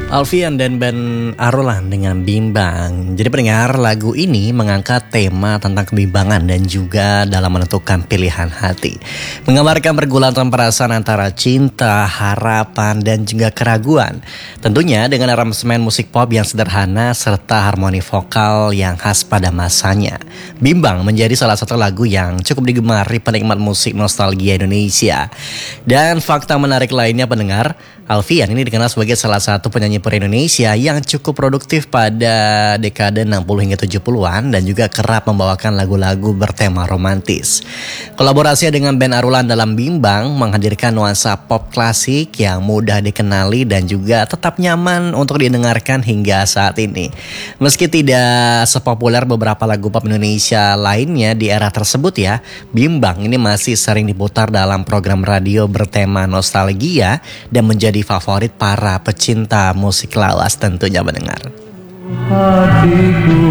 Alfian dan Ben Arulan dengan Bimbang. Jadi pendengar, lagu ini mengangkat tema tentang kebimbangan dan juga dalam menentukan pilihan hati. Menggambarkan pergulatan perasaan antara cinta, harapan, dan juga keraguan. Tentunya dengan aransemen musik pop yang sederhana serta harmoni vokal yang khas pada masanya. Bimbang menjadi salah satu lagu yang cukup digemari penikmat musik nostalgia Indonesia. Dan fakta menarik lainnya pendengar, Alfian ini dikenal sebagai salah satu penyanyi Indonesia yang cukup produktif pada dekade 60 hingga 70-an dan juga kerap membawakan lagu-lagu bertema romantis. Kolaborasinya dengan Ben Arulan dalam Bimbang menghadirkan nuansa pop klasik yang mudah dikenali dan juga tetap nyaman untuk didengarkan hingga saat ini. Meski tidak sepopuler beberapa lagu pop Indonesia lainnya di era tersebut ya, Bimbang ini masih sering diputar dalam program radio bertema nostalgia dan menjadi favorit para pecinta musik lawas tentunya mendengar. Hatiku,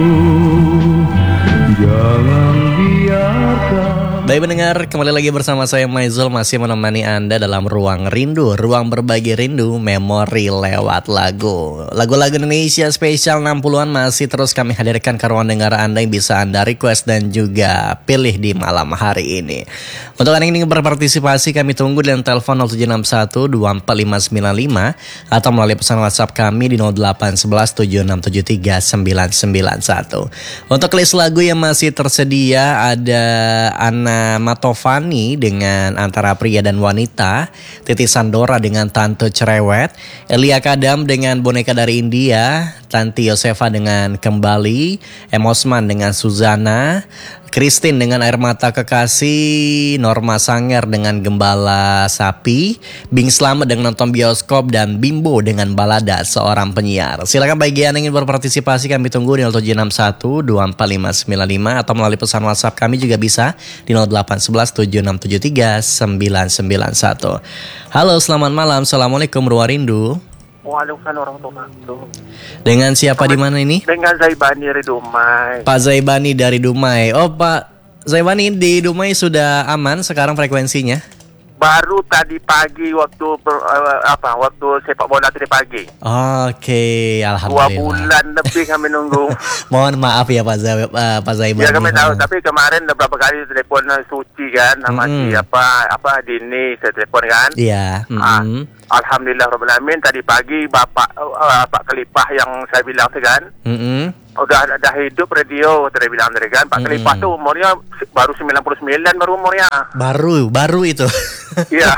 jangan biarkan. Baik pendengar, kembali lagi bersama saya Maizul masih menemani Anda dalam Ruang Rindu, ruang berbagi rindu, memori lewat lagu. Lagu-lagu Indonesia spesial 60-an masih terus kami hadirkan ke ruang dengar Anda yang bisa Anda request dan juga pilih di malam hari ini. Untuk Anda yang ingin berpartisipasi kami tunggu dengan telepon 0761 24595 atau melalui pesan WhatsApp kami di 0811 7673 991. Untuk list lagu yang masih tersedia ada Anna Matovani dengan Antara Pria dan Wanita, Titi Sandora dengan Tante Cerewet, Elia Kadam dengan Boneka dari India, Tanti Yosefa dengan Kembali, Emosman dengan Suzana, Christine dengan Air Mata Kekasih, Norma Sanger dengan Gembala Sapi, Bing Slamet dengan Nonton Bioskop, dan Bimbo dengan Balada Seorang Penyiar. Silakan bagi Anda yang ingin berpartisipasi kami tunggu di 0761 24595 atau melalui pesan WhatsApp kami juga bisa di 0811 7673 991. Halo, selamat malam. Assalamualaikum Ruang Rindu. Waalaikumsalam warahmatullahi wabarakatuh. Dengan siapa di mana ini? Dengan Zaibani dari Dumai. Pak Zaibani dari Dumai. Oh, Pak Zaibani di Dumai sudah aman sekarang frekuensinya? Baru tadi pagi waktu waktu sepak bola tadi pagi. Oke, alhamdulillah. 2 bulan lebih kami nunggu. Mohon maaf ya Pak Zaibani. Ya kami tahu, tapi kemarin beberapa kali telepon Suci kan sama si Dini saya telepon kan. Iya. Alhamdulillah Rabbil Alamin, tadi pagi Bapak Kelipah yang saya bilang tu kan. Udah hidup radio tadi bilang tadi kan. Pak Kelipah tu umurnya baru 99 baru umurnya. Baru itu. Iya.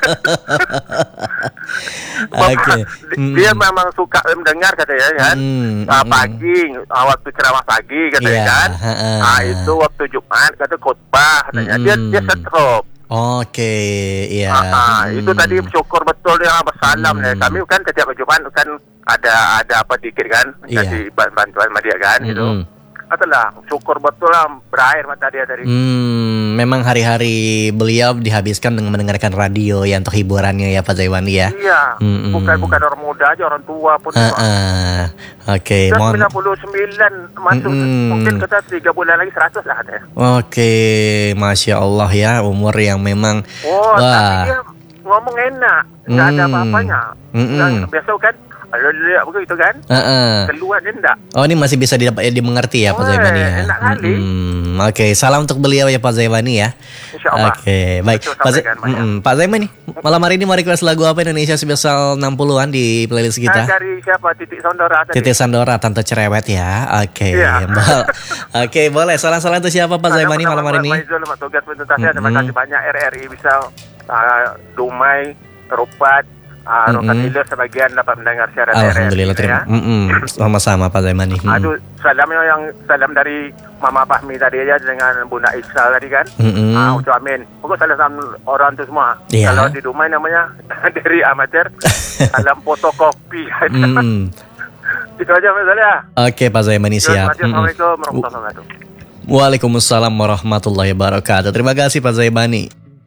Oke. Dia memang suka mendengar katanya kan. Pagi waktu ceramah pagi katanya kan. Itu waktu Jumat kata khotbah katanya. Dia stop. Oke, iya. Itu tadi syukur betul ya, bersalam ya. Kami kan setiap Jumat kan ada apa dikit kan, kasih bantuan sama dia kan gitu. Itulah syukur betul lah berakhir mata dia dari. Memang hari-hari beliau dihabiskan dengan mendengarkan radio ya untuk hiburannya ya Pak Zaibani ya. Iya. Bukan orang muda aja, orang tua pun. Oke. 99 masuk mungkin kita 3 bulan lagi 100 lah katanya. Oke, Masya Allah ya, umur yang memang. Tapi dia ngomong enak, nggak ada apa-apanya. Biasa kan. Begitu kan? Keluar dia enggak. Oh, ini masih bisa dimengerti ya Pak Zaibani ya. Enak kali. Oke, salam untuk beliau ya Pak Zaibani ya. Insyaallah. Oke, baik. Pak Zaibani, malam hari ini mau request lagu apa Indonesia spesial 60-an di playlist kita? Dari siapa? Titik Sandora. Titik Sandora, Tante Cerewet ya. Oke. Oke, boleh. Salam-salam untuk siapa Pak Zaibani malam hari ini? Tugas penuntasnya. Terima kasih banyak RRI bisa Dumai, Rupat, Rokan Hilir sebagian dapat mendengar siaran Alhamdulillah, terima sama-sama Pak Zaimani. Salam dari Mama Fahmi tadi aja dengan Bunda Isa tadi kan. Ucap amin. Pokok salam orang tu semua. Kalau di Dumai namanya dari amatir. Salam fotokopi. Itu aja Mas ya. Oke Pak Zaimani, siap. Assalamualaikum warahmatullahi wabarakatuh. Waalaikumsalam warahmatullahi wabarakatuh. Terima kasih Pak Zaimani.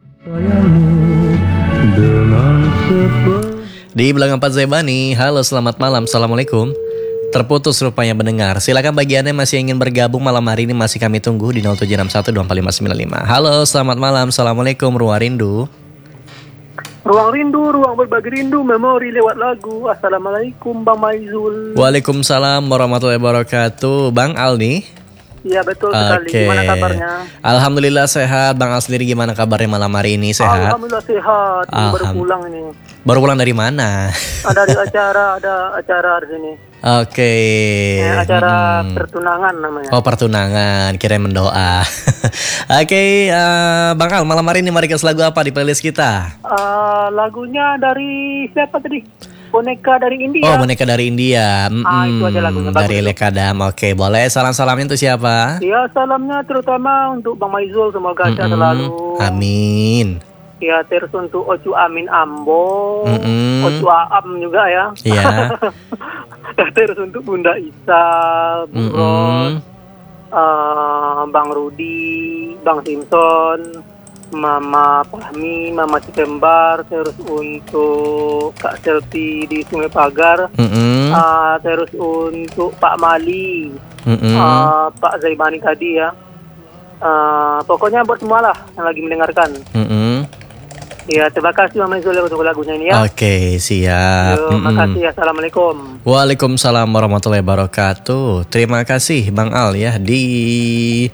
Di belakang Pak Zaibani. Halo, selamat malam. Assalamualaikum. Terputus rupanya mendengar. Silakan bagi Anda yang masih ingin bergabung malam hari ini, masih kami tunggu di 0761 24595. Halo, selamat malam. Assalamualaikum Ruang Rindu. Ruang rindu, ruang berbagi rindu, memori lewat lagu. Assalamualaikum Bang Maizul. Waalaikumsalam warahmatullahi wabarakatuh. Bang Al nih? Iya betul sekali. Gimana kabarnya? Alhamdulillah sehat. Bang Al sendiri gimana kabarnya malam hari ini? Sehat? Alhamdulillah sehat. Baru pulang ini. Baru pulang dari mana? Ada acara di sini. Oke. Acara pertunangan namanya. Oh pertunangan, kirain mendoa. Oke, Bang Al malam hari ini mari kasih lagu apa di playlist kita? Lagunya dari siapa tadi? Boneka dari India. Oh boneka dari India. Itu aja lagunya. Dari Lekadam. Oke, boleh salam-salamnya untuk siapa? Ya salamnya terutama untuk Bang Maizul, semoga sehat selalu. Amin. Ya terus untuk Ocu Amin Ambo, Ocu Aam juga ya. Iya. Terus untuk Bunda Isa, Bu Ros, Bang Rudi, Bang Simpson, Mama Fahmi, Mama Cikembar, terus untuk Kak Selvi di Sungai Pagar, terus untuk Pak Mali, Pak Zaibani tadi ya. Pokoknya buat semua lah yang lagi mendengarkan. Ya, terima kasih Mama Maizul untuk lagunya ini ya. Oke, siap. Terima kasih. Assalamualaikum. Waalaikumsalam warahmatullahi wabarakatuh. Terima kasih Bang Al ya di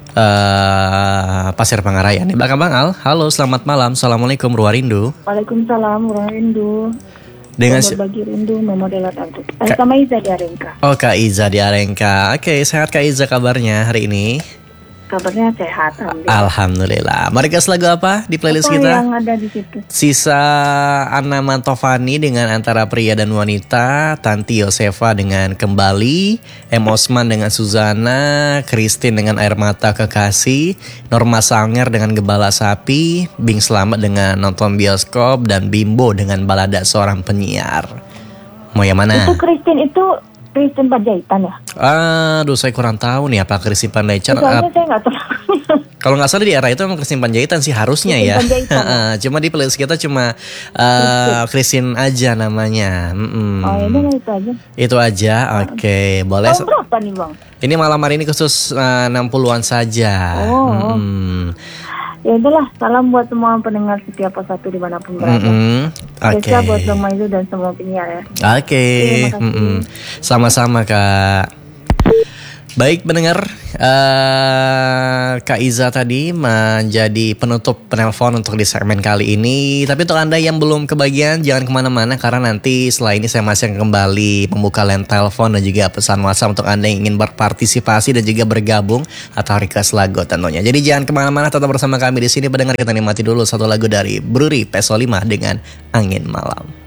Pasir Pangarayan. Di belakang Bang Al. Halo, selamat malam. Assalamualaikum Ruang Rindu. Waalaikumsalam Ruang Rindu. Dengan berbagi rindu memori lagu. Sama Iza di Arenka. Oh, Kak Iza di Arenka. Oke, sehat Kak Iza kabarnya hari ini? Kabarnya sehat. Alhamdulillah. Mari kasih lagu apa di playlist kita? Yang ada di situ? Sisa Anna Mantovani dengan Antara Pria dan Wanita, Tanti Yosefa dengan Kembali, M. Osman dengan Suzana, Christine dengan Air Mata Kekasih, Norma Sanger dengan Gembala Sapi, Bing Slamet dengan Nonton Bioskop, dan Bimbo dengan Balada Seorang Penyiar. Mau yang mana? Itu Christine Panjaitan ya? Aduh, saya kurang tahu nih apa Christine Panjaitan. Soalnya saya nggak tahu. Kalau nggak salah di era itu emang Christine Panjaitan sih harusnya ya. Cuma di playlist kita cuma Christine aja namanya. Oh ini itu aja. Itu aja, oke. Boleh. Tahun berapa nih Bang? Ini malam hari ini khusus 60-an saja. Ya itulah, salam buat semua pendengar setiap satu dimanapun berada. Oke. Buat Bang Maizul dan semua penyiar ya. Oke. Sama-sama Kak. Baik pendengar, Kak Iza tadi menjadi penutup penelpon untuk di segmen kali ini. Tapi untuk Anda yang belum kebagian, jangan kemana-mana karena nanti setelah ini saya masih akan kembali membuka line telepon dan juga pesan WhatsApp untuk Anda yang ingin berpartisipasi dan juga bergabung atau request lagu tentunya. Jadi jangan kemana-mana, tetap bersama kami di sini pendengar. Kita nikmati dulu satu lagu dari Bruri Peso 5 dengan Angin Malam.